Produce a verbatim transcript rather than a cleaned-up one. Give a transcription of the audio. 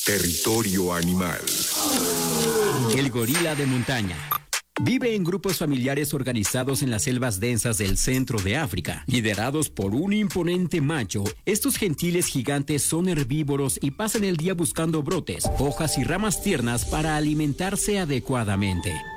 Territorio animal. El gorila de montaña. Vive en grupos familiares organizados en las selvas densas del centro de África. Liderados por un imponente macho, estos gentiles gigantes son herbívoros y pasan el día buscando brotes, hojas y ramas tiernas para alimentarse adecuadamente.